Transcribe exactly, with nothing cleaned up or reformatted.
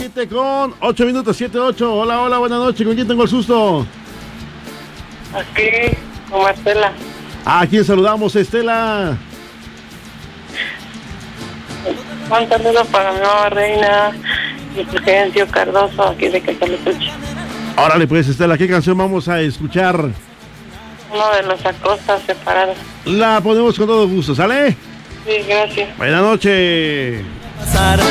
siete con ocho minutos, siete ocho. Hola, hola, buenas noches. ¿Con quién tengo el susto? Aquí, con Estela. ¿A quién saludamos, Estela? Un saludo para mi nueva reina y Fulgencio Cardoso, aquí de Quetzaltepeque. Órale, pues, Estela, ¿qué canción vamos a escuchar? Uno de los Acosta separados. La ponemos con todo gusto, ¿sale? Sí, gracias. Buenas noches.